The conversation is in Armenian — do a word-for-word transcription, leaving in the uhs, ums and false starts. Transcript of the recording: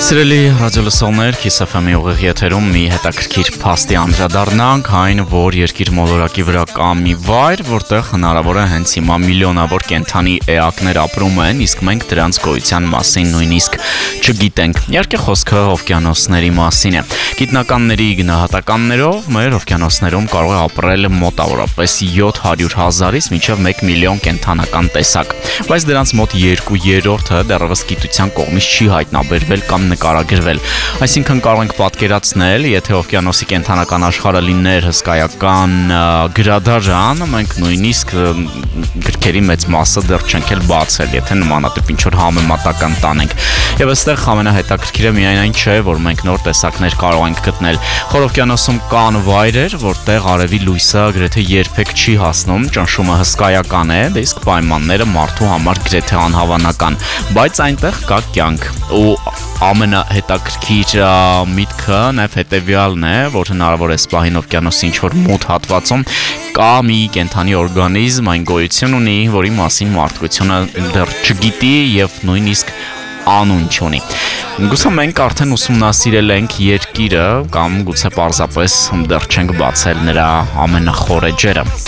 Սիրելի ռադիոլսողներ, Kiss F M-ի ուղիղ եթերում մի հետաքրքիր փաստի անդրադառնանք, այն որ երկիր մոլորակի վրա կա մի վայր, որտեղ հնարավոր է հենց հիմա միլիոնավոր կենդանի էակներ ապրում են, իսկ մենք դրանց գոյության մասին նույնիսկ չգիտենք։ Իհարկե խոսքը օվկիանոսների մասին է։ Գիտնականների գնահատականներով մեր օվկիանոսներում կարող է ապրել մոտավորապես յոթ հարյուր հազարից մինչև մեկ միլիոն կենդանական տեսակ, բայց դրանց մոտ երկու երրորդը դեռևս գիտության կողմից չի հայտնաբերվել կամ նկարագրվել։ Այսինքն կարող ենք պատկերացնել, եթե օվկիանոսի կենդանական աշխարհը լիներ հսկայական գրադարան, մենք նույնիսկ գրքերի մեծ մասը դեռ չենք էլ բացել, եթե նմանատիպ ինչ-որ համեմատական տանենք։ Եվ այստեղ ամենահետաքրքիրը միայն այն չէ, որ մենք նոր տեսակներ կարող ենք գտնել։ Խոր օվկիանոսում կան վայրեր, որտեղ արևի լույսը գրեթե երբեք չի հասնում, ճնշումը հսկայական է, իսկ պայմանները մարդու համար գրեթե անհավանական, բայց այնտեղ կա կյանք։ Ու ամենահետաքրքիր միտքը նաև հետևյալն է, որ հնարավոր է սպահին օվկիանոսի ինչ-որ մութ հատվածում կա մի կենդանի օրգանիզմ, այն գոյություն ունի, որի մասին մարդկությունը դեռ չգիտի եւ նույնիսկ անուն չունի։ Գուցե մենք արդեն ուսումնասիրել ենք երկիրը կամ գուցե պարզապես դեռ չենք բացել նրա ամենախոր էջերը։